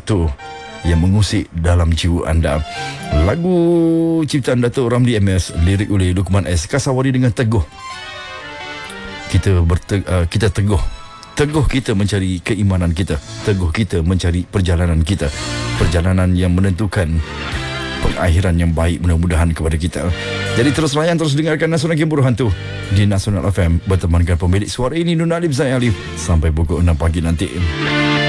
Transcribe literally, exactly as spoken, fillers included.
sesuatu yang mengusik dalam jiwa anda. Lagu ciptaan Datuk Ramli M S, lirik oleh Luqman S. Kasawari dengan teguh. Kita berte, uh, kita teguh. Teguh kita mencari keimanan kita. Teguh kita mencari perjalanan kita. Perjalanan yang menentukan pengakhiran yang baik mudah-mudahan kepada kita. Jadi terus layan, terus dengarkan Nasional Game Buruh Hantu di Nasional F M, bertemankan pemilik suara ini Nuna Alif Zain Alif sampai pukul enam pagi nanti.